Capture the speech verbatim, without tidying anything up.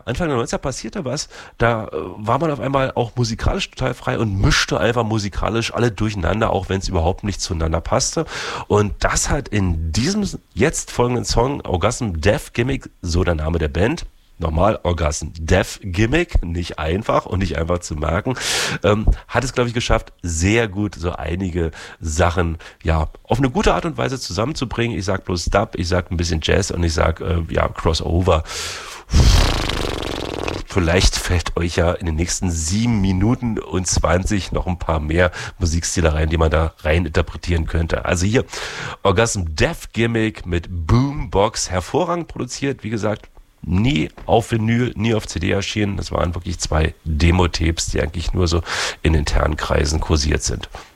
Anfang der neunziger passierte was, da äh, war man auf einmal auch musikalisch total frei und mischte einfach musikalisch alle durcheinander, auch wenn es überhaupt nicht zueinander passte. Und das hat in diesem jetzt folgenden Song Orgasm Death Gimmick, so der Name der Band, nochmal, Orgasm Death Gimmick, nicht einfach und nicht einfach zu merken, ähm, hat es, glaube ich, geschafft, sehr gut so einige Sachen, ja, auf eine gute Art und Weise zusammenzubringen. Ich sag bloß Dub, ich sag ein bisschen Jazz und ich sag, äh, ja, Crossover. Vielleicht fällt euch ja in den nächsten sieben Minuten und zwanzig noch ein paar mehr Musikstile rein, die man da rein interpretieren könnte. Also hier, Orgasm Death Gimmick mit Boombox, hervorragend produziert, wie gesagt, nie auf Vinyl, nie auf C D erschienen. Das waren wirklich zwei Demo-Tapes, die eigentlich nur so in internen Kreisen kursiert sind.